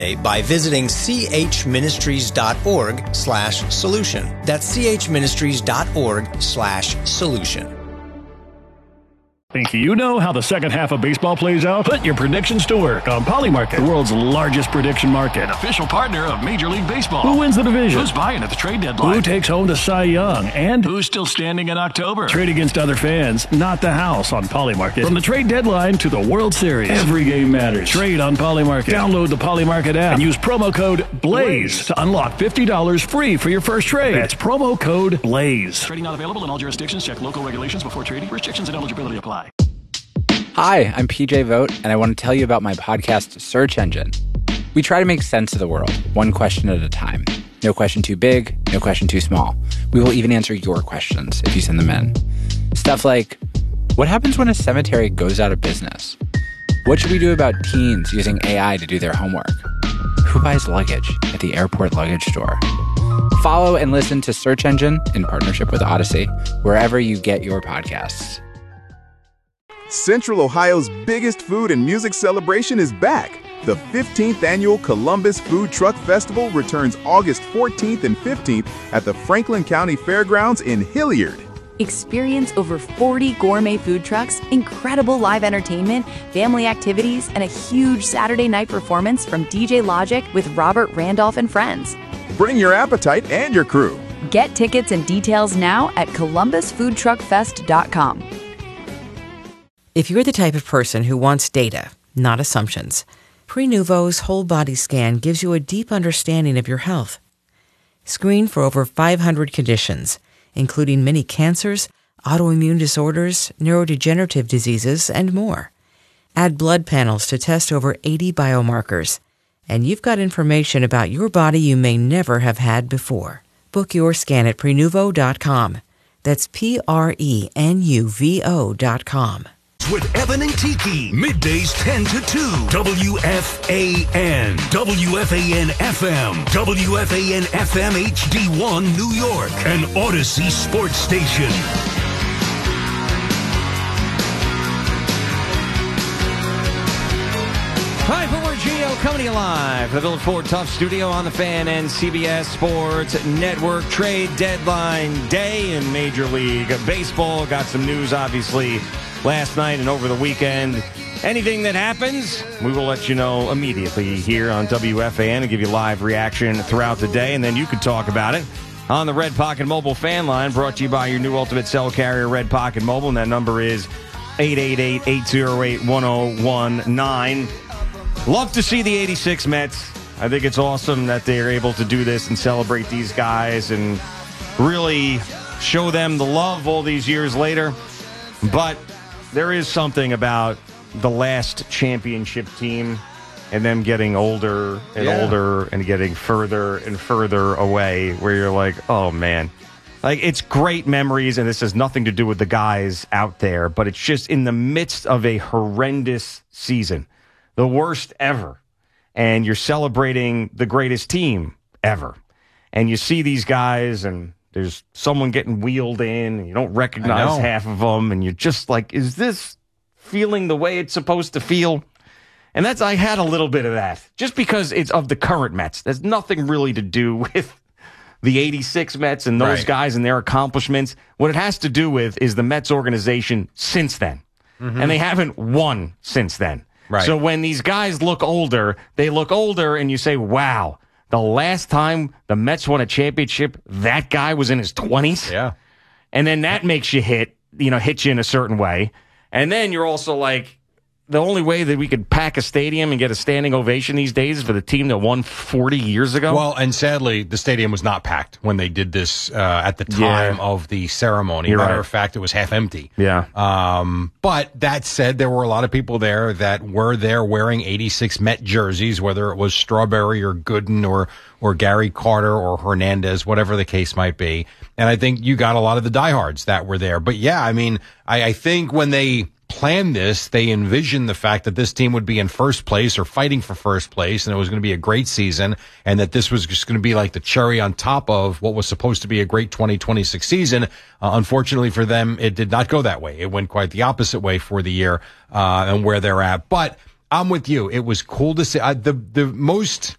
by visiting chministries.org/solution. That's chministries.org/solution. Think you know how the second half of baseball plays out? Put your predictions to work on Polymarket, the world's largest prediction market. An official partner of Major League Baseball. Who wins the division? Who's buying at the trade deadline? Who takes home the Cy Young? And who's still standing in October? Trade against other fans, not the house on Polymarket. From the trade deadline to the World Series, every game matters. Trade on Polymarket. Download the Polymarket app and use promo code BLAZE to unlock $50 free for your first trade. That's promo code BLAZE. Trading not available in all jurisdictions. Check local regulations before trading. Restrictions and eligibility apply. Hi, I'm PJ Vogt, and I want to tell you about my podcast, Search Engine. We try to make sense of the world, one question at a time. No question too big, no question too small. We will even answer your questions if you send them in. Stuff like, what happens when a cemetery goes out of business? What should we do about teens using AI to do their homework? Who buys luggage at the airport luggage store? Follow and listen to Search Engine in partnership with Odyssey, wherever you get your podcasts. Central Ohio's biggest food and music celebration is back. The 15th annual Columbus Food Truck Festival returns August 14th and 15th at the Franklin County Fairgrounds in Hilliard. Experience over 40 gourmet food trucks, incredible live entertainment, family activities, and a huge Saturday night performance from DJ Logic with Robert Randolph and friends. Bring your appetite and your crew. Get tickets and details now at columbusfoodtruckfest.com. If you're the type of person who wants data, not assumptions, Prenuvo's whole body scan gives you a deep understanding of your health. Screen for over 500 conditions, including many cancers, autoimmune disorders, neurodegenerative diseases, and more. Add blood panels to test over 80 biomarkers, and you've got information about your body you may never have had before. Book your scan at Prenuvo.com. That's Prenuvo.com. With Evan and Tiki, middays 10 to 2, WFAN, WFAN FM, WFAN FM HD1 New York, an Odyssey sports station. Hi, Boomer Gio coming to you live from the Village Ford Tough Studio on the Fan and CBS Sports Network. Trade deadline day in Major League Baseball. Got some news, obviously, last night and over the weekend. Anything that happens, we will let you know immediately here on WFAN and give you live reaction throughout the day, and then you can talk about it on the Red Pocket Mobile fan line, brought to you by your new ultimate cell carrier, Red Pocket Mobile, and that number is 888-808-1019. Love to see the 86 Mets. I think it's awesome that they're able to do this and celebrate these guys and really show them the love all these years later. But there is something about the last championship team and them getting older and older and getting further and further away where you're like, oh, man. Like, it's great memories, and this has nothing to do with the guys out there, but it's just in the midst of a horrendous season, the worst ever, and you're celebrating the greatest team ever. And you see these guys, and there's someone getting wheeled in, and you don't recognize half of them, and you're just like, is this feeling the way it's supposed to feel? And I had a little bit of that, just because it's of the current Mets. There's nothing really to do with the 86 Mets and those guys and their accomplishments. What it has to do with is the Mets organization since then. Mm-hmm. And they haven't won since then. Right. So when these guys look older, they look older, and you say, wow, the last time the Mets won a championship, that guy was in his 20s. Yeah. And then that makes you hit you in a certain way. And then you're also like, the only way that we could pack a stadium and get a standing ovation these days is for the team that won 40 years ago. Well, and sadly, the stadium was not packed when they did this at the time of the ceremony. Matter of fact, it was half empty. Yeah. But that said, there were a lot of people there that were there wearing 86 Met jerseys, whether it was Strawberry or Gooden or Gary Carter or Hernandez, whatever the case might be. And I think you got a lot of the diehards that were there. But yeah, I mean, I think when they planned this, they envisioned the fact that this team would be in first place or fighting for first place, and it was going to be a great season, and that this was just going to be like the cherry on top of what was supposed to be a great 2026 season. Unfortunately for them, it did not go that way. It went quite the opposite way for the year and where they're at. But I'm with you. It was cool to see. The most